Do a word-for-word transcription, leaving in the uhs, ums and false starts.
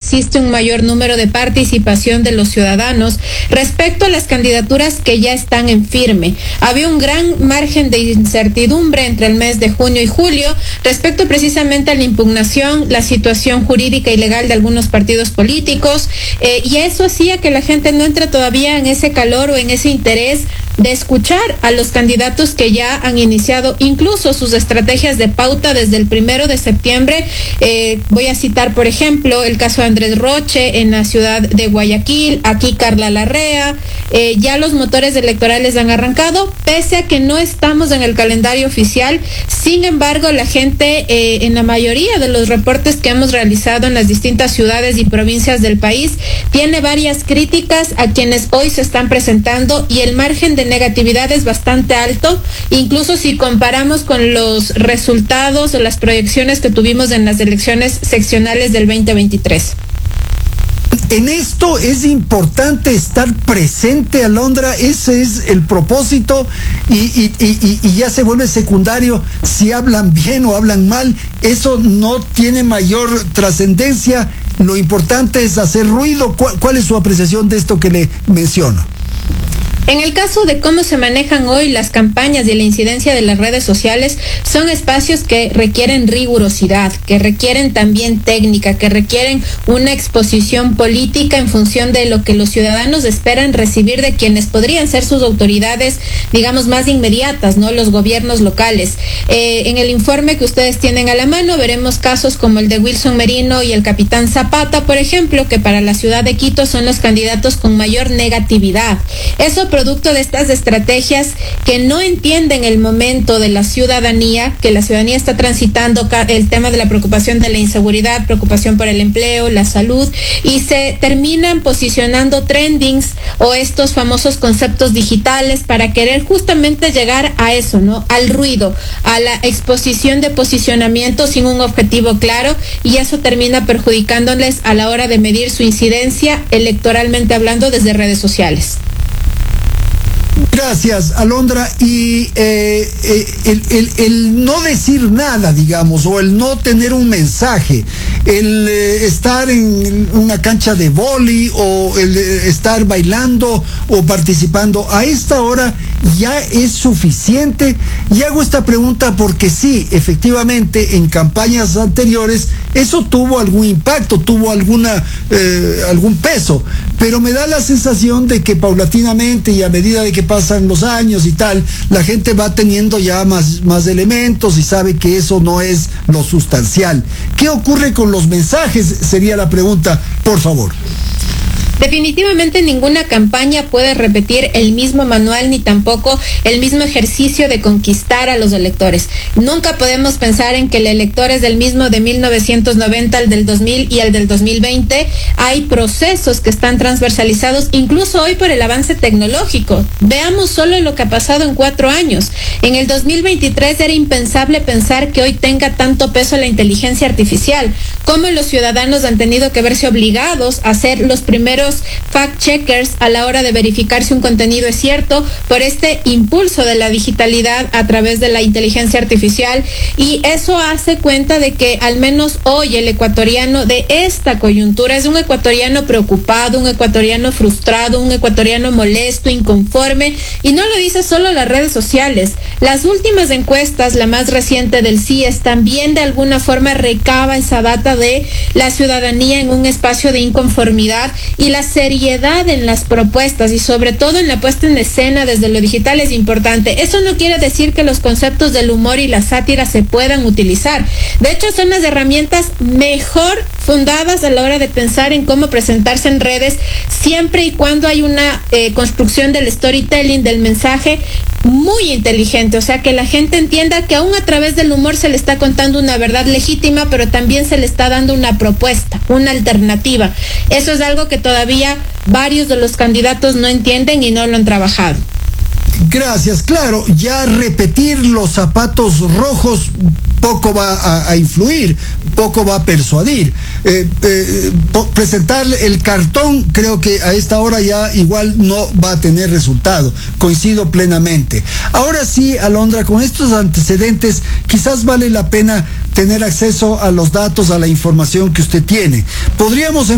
existe un mayor número de participación de los ciudadanos respecto a las candidaturas que ya están en firme. Había un gran margen de incertidumbre entre el mes de junio y julio respecto precisamente a la impugnación, la situación jurídica y legal de algunos partidos políticos, eh, y eso hacía que la gente no entre todavía en ese calor o en ese interés de escuchar a los candidatos que ya han iniciado incluso sus estrategias de pauta desde el primero de septiembre. Eh, voy a citar, por ejemplo, el caso de Andrés Roche en la ciudad de Guayaquil, aquí Carla Larrea. Eh, ya los motores electorales han arrancado, pese a que no estamos en el calendario oficial. Sin embargo, la gente, eh, en la mayoría de los reportes que hemos realizado en las distintas ciudades y provincias del país, tiene varias críticas a quienes hoy se están presentando, y el margen de negatividad es bastante alto, incluso si comparamos con los resultados o las proyecciones que tuvimos en las elecciones seccionales del veinte veintitrés. En esto es importante estar presente, Alondra, ese es el propósito, y, y, y, y ya se vuelve secundario si hablan bien o hablan mal, eso no tiene mayor trascendencia, lo importante es hacer ruido. ¿Cuál, cuál es su apreciación de esto que le menciono? En el caso de cómo se manejan hoy las campañas y la incidencia de las redes sociales, son espacios que requieren rigurosidad, que requieren también técnica, que requieren una exposición política en función de lo que los ciudadanos esperan recibir de quienes podrían ser sus autoridades, digamos, más inmediatas, ¿no? Los gobiernos locales. Eh, en el informe que ustedes tienen a la mano, veremos casos como el de Wilson Merino y el capitán Zapata, por ejemplo, que para la ciudad de Quito son los candidatos con mayor negatividad. Eso producto de estas estrategias que no entienden el momento de la ciudadanía, que la ciudadanía está transitando el tema de la preocupación de la inseguridad, preocupación por el empleo, la salud, y se terminan posicionando trendings o estos famosos conceptos digitales para querer justamente llegar a eso, ¿no? Al ruido, a la exposición de posicionamiento sin un objetivo claro, y eso termina perjudicándoles a la hora de medir su incidencia electoralmente hablando desde redes sociales. Gracias, Alondra. Y eh, eh, el, el, el no decir nada, digamos, o el no tener un mensaje, el eh, estar en una cancha de vóley, o el eh, estar bailando o participando a esta hora, ya es suficiente. Y hago esta pregunta porque sí, efectivamente, en campañas anteriores eso tuvo algún impacto, tuvo alguna eh, algún peso, pero me da la sensación de que paulatinamente y a medida de que pasan los años y tal, la gente va teniendo ya más, más elementos y sabe que eso no es lo sustancial. ¿Qué ocurre con los mensajes? Sería la pregunta, por favor. Definitivamente ninguna campaña puede repetir el mismo manual ni tampoco el mismo ejercicio de conquistar a los electores. Nunca podemos pensar en que el elector es el mismo de mil novecientos noventa al del dos mil y al del dos mil veinte. Hay procesos que están transversalizados incluso hoy por el avance tecnológico. Veamos solo lo que ha pasado en cuatro años. En el dos mil veintitrés era impensable pensar que hoy tenga tanto peso la inteligencia artificial. Cómo los ciudadanos han tenido que verse obligados a ser los primeros fact-checkers a la hora de verificar si un contenido es cierto por este impulso de la digitalidad a través de la inteligencia artificial, y eso hace cuenta de que al menos hoy el ecuatoriano de esta coyuntura es un ecuatoriano preocupado, un ecuatoriano frustrado, un ecuatoriano molesto, inconforme, y no lo dice solo las redes sociales. Las últimas encuestas, la más reciente del C I E S, también de alguna forma recaba esa data de la ciudadanía en un espacio de inconformidad, y la seriedad en las propuestas y sobre todo en la puesta en escena desde lo digital es importante. Eso no quiere decir que los conceptos del humor y la sátira se puedan utilizar. De hecho, son las herramientas mejor fundadas a la hora de pensar en cómo presentarse en redes, siempre y cuando hay una eh, construcción del storytelling, del mensaje muy inteligente, o sea, que la gente entienda que aún a través del humor se le está contando una verdad legítima, pero también se le está dando una propuesta, una alternativa. Eso es algo que todavía varios de los candidatos no entienden y no lo han trabajado. Gracias, claro, ya repetir los zapatos rojos poco va a, a influir, poco va a persuadir. Eh, eh, presentar el cartón, creo que a esta hora ya igual no va a tener resultado. Coincido plenamente. Ahora sí, Alondra, con estos antecedentes, quizás vale la pena tener acceso a los datos, a la información que usted tiene. Podríamos